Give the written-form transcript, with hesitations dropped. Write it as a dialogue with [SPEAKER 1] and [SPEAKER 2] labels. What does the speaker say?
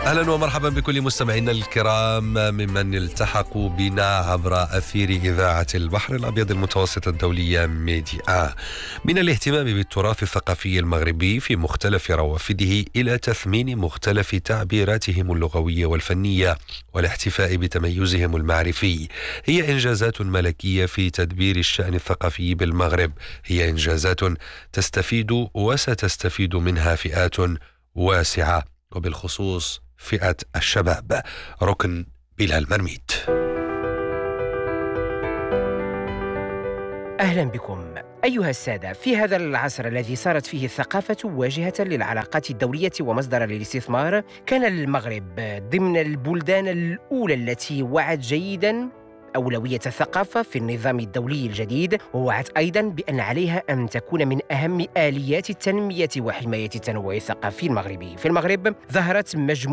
[SPEAKER 1] أهلا ومرحبا بكل مستمعينا الكرام ممن التحقوا بنا عبر أثير إذاعة البحر الأبيض المتوسط الدولية ميديا. من الاهتمام بالتراث الثقافي المغربي في مختلف روافده إلى تثمين مختلف تعبيراتهم اللغوية والفنية والاحتفاء بتميزهم المعرفي. هي إنجازات ملكية في تدبير الشأن الثقافي بالمغرب، هي إنجازات تستفيد وستستفيد منها فئات واسعة، وبالخصوص فئة الشباب. ركن بلا المرميد.
[SPEAKER 2] أهلا بكم أيها السادة. في هذا العصر الذي صارت فيه الثقافة واجهة للعلاقات الدولية ومصدرا للاستثمار، كان المغرب ضمن البلدان الأولى التي وعت جيدا أولوية الثقافة في النظام الدولي الجديد، ووعت أيضا بأن عليها أن تكون من أهم آليات التنمية وحماية التنوع الثقافي المغربي. في المغرب ظهرت مجموعة